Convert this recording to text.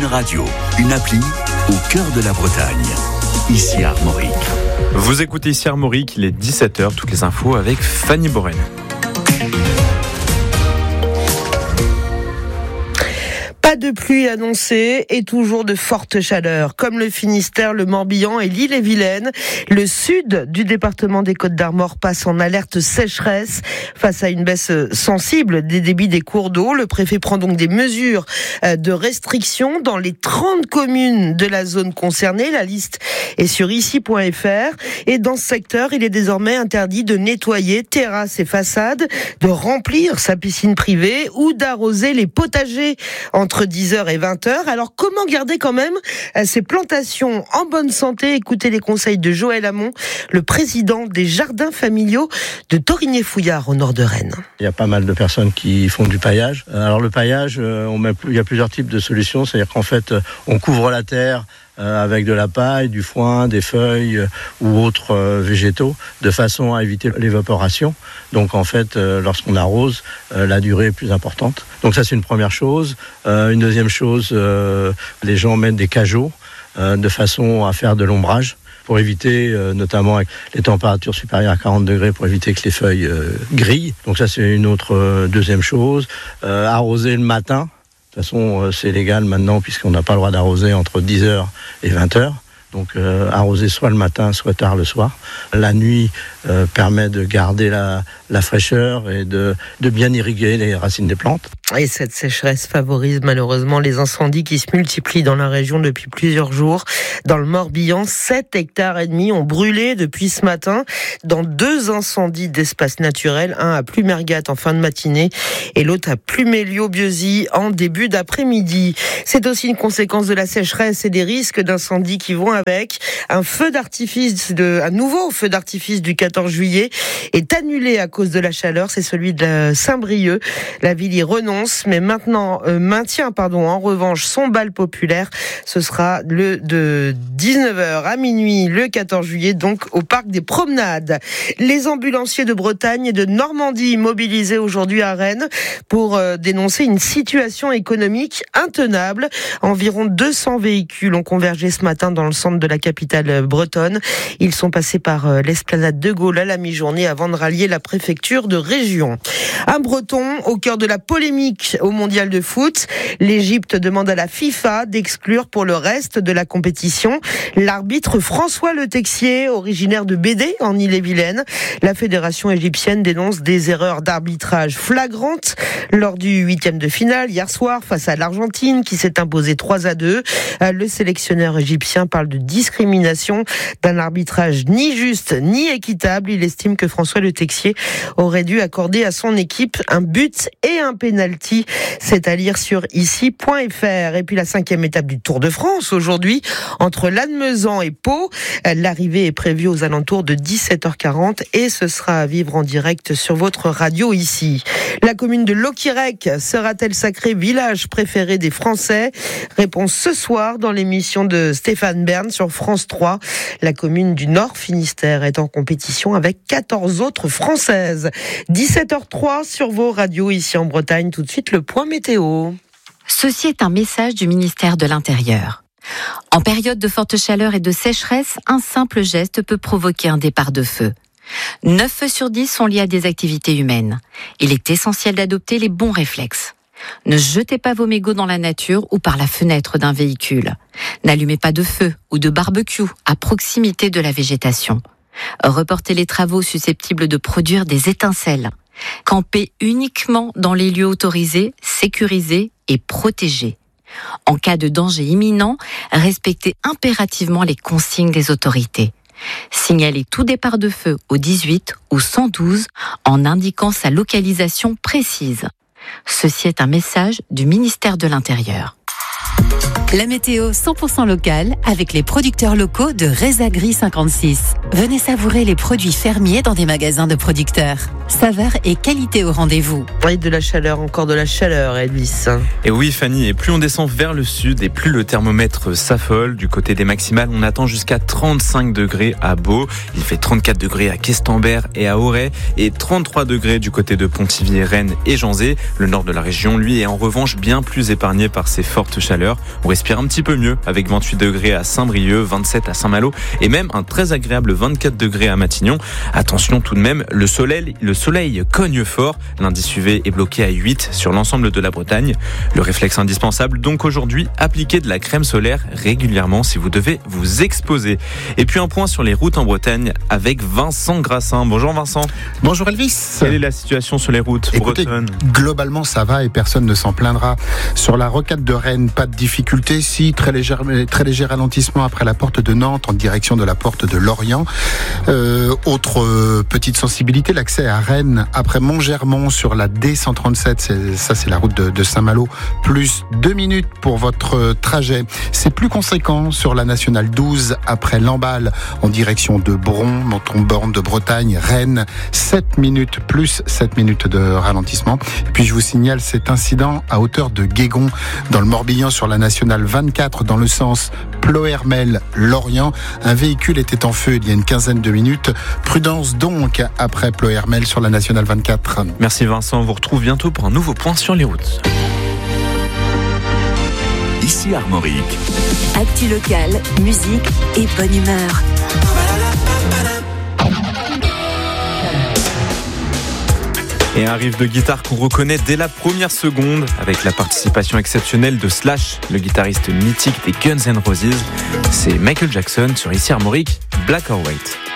Radio, une appli au cœur de la Bretagne. Ici à Armorique. Vous écoutez ici Armorique, il est 17h, toutes les infos avec Fanny Borel. Pas de pluie annoncée et toujours de fortes chaleurs. Comme le Finistère, le Morbihan et l'Ille-et-Vilaine, le sud du département des Côtes-d'Armor passe en alerte sécheresse. Face à une baisse sensible des débits des cours d'eau, le préfet prend donc des mesures de restriction dans les 30 communes de la zone concernée. La liste est sur ici.fr. Et dans ce secteur, il est désormais interdit de nettoyer terrasses et façades, de remplir sa piscine privée ou d'arroser les potagers entre 10h et 20h. Alors comment garder quand même ces plantations en bonne santé? Écoutez les conseils de Joël Hamon, le président des jardins familiaux de Torigné-Fouillard au nord de Rennes. Il y a pas mal de personnes qui font du paillage. Alors le paillage, il y a plusieurs types de solutions. C'est-à-dire qu'en fait, on couvre la terre avec de la paille, du foin, des feuilles ou autres végétaux, de façon à éviter l'évaporation. Donc en fait, lorsqu'on arrose, la durée est plus importante. Donc ça, c'est une première chose. Une deuxième chose, les gens mettent des cageots de façon à faire de l'ombrage pour éviter, notamment avec les températures supérieures à 40 degrés, pour éviter que les feuilles grillent. Donc ça, c'est une autre deuxième chose. Arroser le matin. De toute façon, c'est légal maintenant puisqu'on n'a pas le droit d'arroser entre 10h et 20h. Donc arroser soit le matin, soit tard le soir. La nuit permet de garder la fraîcheur et de bien irriguer les racines des plantes. Et cette sécheresse favorise malheureusement les incendies qui se multiplient dans la région depuis plusieurs jours. Dans le Morbihan, 7,5 hectares ont brûlé depuis ce matin dans 2 incendies d'espaces naturels, un à Plumergat en fin de matinée et l'autre à Plumelio-Bieuzy en début d'après-midi. C'est aussi une conséquence de la sécheresse et des risques d'incendie qui vont avec. Un nouveau feu d'artifice du 14 juillet est annulé à cause de la chaleur, c'est celui de Saint-Brieuc. La ville y renonce, mais maintient en revanche son bal populaire. Ce sera de 19h à minuit le 14 juillet, donc au parc des Promenades. Les ambulanciers de Bretagne et de Normandie mobilisés aujourd'hui à Rennes pour dénoncer une situation économique intenable. Environ 200 véhicules ont convergé ce matin dans le centre de la capitale bretonne. Ils sont passés par l'esplanade de Gaulle à la mi-journée avant de rallier la préfecture de région. Un Breton au cœur de la polémique au mondial de foot. L'Égypte demande à la FIFA d'exclure pour le reste de la compétition l'arbitre François Le Texier, originaire de Bédé en Ille-et-Vilaine. La fédération égyptienne dénonce des erreurs d'arbitrage flagrantes lors du 8e de finale hier soir face à l'Argentine qui s'est imposée 3-2. Le sélectionneur égyptien parle de discrimination, d'un arbitrage ni juste ni équitable. Il estime que François Le Texier aurait dû accorder à son équipe un but et un pénalty. C'est à lire sur ici.fr. Et puis la 5e étape du Tour de France aujourd'hui entre Lannemezan et Pau. L'arrivée est prévue aux alentours de 17h40 et ce sera à vivre en direct sur votre radio ici. La commune de Locquirec sera-t-elle sacrée village préféré des Français? Réponse ce soir dans l'émission de Stéphane Bern sur France 3. La commune du Nord Finistère est en compétition avec 14 autres françaises. 17h03 sur vos radios ici en Bretagne. Tout de suite, le point météo. Ceci est un message du ministère de l'Intérieur. En période de forte chaleur et de sécheresse, un simple geste peut provoquer un départ de feu. 9 feux sur 10 sont liés à des activités humaines. Il est essentiel d'adopter les bons réflexes. Ne jetez pas vos mégots dans la nature ou par la fenêtre d'un véhicule. N'allumez pas de feu ou de barbecue à proximité de la végétation. Reportez les travaux susceptibles de produire des étincelles. Campez uniquement dans les lieux autorisés, sécurisés et protégés. En cas de danger imminent, respectez impérativement les consignes des autorités. Signalez tout départ de feu au 18 ou 112 en indiquant sa localisation précise. Ceci est un message du ministère de l'Intérieur. La météo 100% locale avec les producteurs locaux de Résagri 56. Venez savourer les produits fermiers dans des magasins de producteurs. Saveur et qualité au rendez-vous. Oui, de la chaleur, encore de la chaleur, Elvis. Et oui, Fanny, et plus on descend vers le sud et plus le thermomètre s'affole. Du côté des maximales, on attend jusqu'à 35 degrés à Beau. Il fait 34 degrés à Questembert et à Auray et 33 degrés du côté de Pontivy, Rennes et Janzé. Le nord de la région, lui, est en revanche bien plus épargné par ces fortes chaleurs. On respire un petit peu mieux avec 28 degrés à Saint-Brieuc, 27 à Saint-Malo et même un très agréable 24 degrés à Matignon. Attention tout de même, le soleil cogne fort. L'indice UV est bloqué à 8 sur l'ensemble de la Bretagne. Le réflexe indispensable donc aujourd'hui, appliquer de la crème solaire régulièrement si vous devez vous exposer. Et puis un point sur les routes en Bretagne avec Vincent Grassin. Bonjour Vincent. Bonjour Elvis. Quelle est la situation sur les routes bretonnes ? Globalement ça va et personne ne s'en plaindra. Sur la rocade de Rennes, pas de difficulté. Si, très léger ralentissement après la porte de Nantes en direction de la porte de Lorient. Autre petite sensibilité, l'accès à Rennes après Montgermont sur la D137, c'est la route de Saint-Malo, plus 2 minutes pour votre trajet. C'est plus conséquent sur la nationale 12 après Lamballe en direction de Bron, Menton-Borne de Bretagne, Rennes, 7 minutes plus 7 minutes de ralentissement. Et puis je vous signale cet incident à hauteur de Guégon dans le Morbihan sur la nationale 24 dans le sens Ploërmel-Lorient. Un véhicule était en feu il y a une quinzaine de minutes. Prudence donc après Ploërmel sur la nationale 24. Merci Vincent, on vous retrouve bientôt pour un nouveau point sur les routes. Ici Armorique. Actu locale, musique et bonne humeur. Et un riff de guitare qu'on reconnaît dès la première seconde avec la participation exceptionnelle de Slash, le guitariste mythique des Guns N' Roses. C'est Michael Jackson sur Ici Armorique, Black or White.